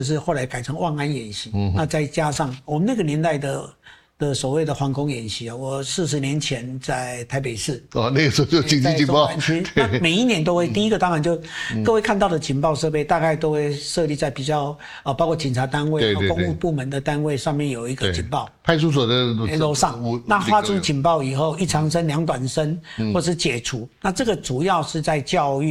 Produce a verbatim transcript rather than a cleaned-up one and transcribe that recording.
就是后来改成万安演习，嗯、那再加上我们那个年代的的所谓的防空演习啊，我四十年前在台北市， 哦，那个时候就紧急情报， 那每一年都会，第一个当然就、嗯、各位看到的情报设备大概都会设立在比较啊，包括警察单位、对对对公务部门的单位上面有一个警报， 派出所的楼上，那发出警报以后，一长声、两短声，嗯、或是解除，那这个主要是在教育。